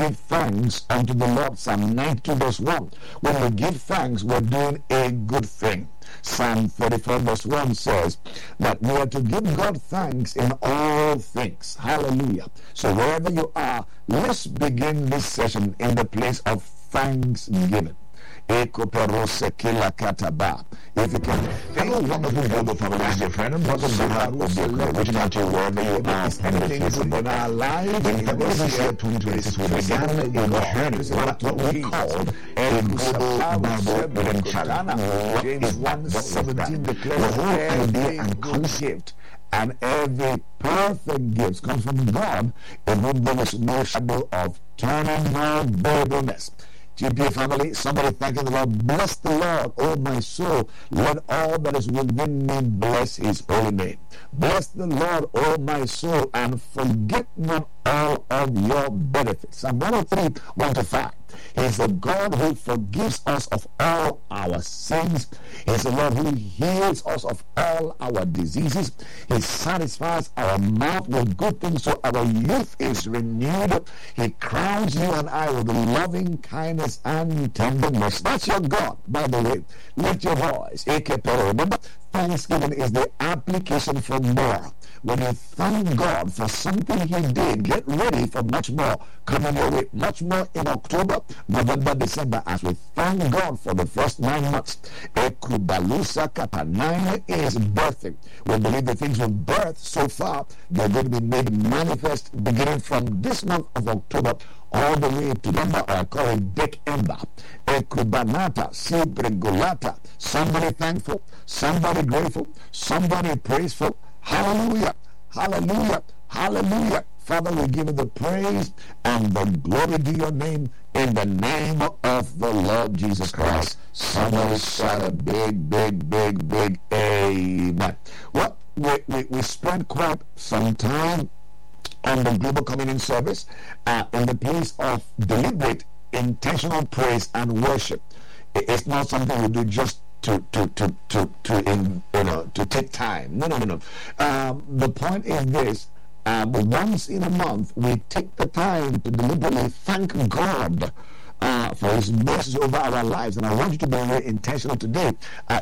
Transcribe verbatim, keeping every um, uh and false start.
give thanks unto the Lord. Psalm ninety-two verse one. When we give thanks, we're doing a good thing. Psalm thirty-four verse one says that we are to give God thanks in all things. Hallelujah. So wherever you are, let's begin this session in the place of thanksgiving. If you can, hello, wonderful global family, dear friend, and welcome to Heart of Your Prayer, reaching out to you wherever you are and the face of in our lives, in February this year, twenty twenty-six, we began a journey, what we called a global Bible reading challenge. James one seventeen declares the whole idea every and good concept gift and every perfect gift comes from God, in whom there is no shadow of turning nor variableness. G P A family, somebody thanking the Lord. Bless the Lord, oh my soul. Let all that is within me bless his holy name. Bless the Lord, oh my soul, and forget not all of your benefits. Psalm one oh three, one to five. He is the God who forgives us of all our sins. He is the Lord who heals us of all our diseases. He satisfies our mouth with good things so our youth is renewed. He crowns you and I with loving kindness and tenderness. That's your God, by the way. Lift your voice. Remember, thanksgiving is the application for more. When you thank God for something he did, get ready for much more coming your way. Much more in October, November, December, as we thank God for the first nine months. Ekubalusa Kappa, nine is birthing. We believe the things we've birthed so far, they're going to be made manifest beginning from this month of October all the way to November, or I call it December. Ekubanata, Sibregulata. Somebody thankful, somebody grateful, somebody praiseful. Hallelujah, hallelujah, hallelujah. Father, we give you the praise and the glory to your name in the name of the Lord Jesus Christ. Somebody shout a big, big, big, big amen. Well, we, we, we spent quite some time on the Global Communion Service uh, in the place of deliberate, intentional praise and worship. It's not something we do just to to to to to in, you know to take time. No, no, no, no. Um, the point is this: uh, once in a month, we take the time to deliberately thank God uh, for his mercy over our lives. And I want you to be very intentional today. Uh,